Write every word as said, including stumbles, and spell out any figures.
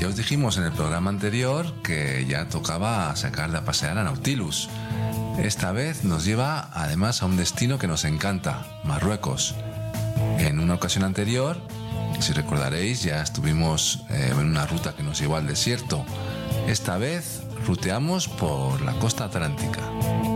ya os dijimos en el programa anterior que ya tocaba sacarle a pasear a Nautilus. Esta vez nos lleva además a un destino que nos encanta, Marruecos. En una ocasión anterior, si recordaréis, ya estuvimos eh, en una ruta que nos llevó al desierto. Esta vez ruteamos por la costa atlántica.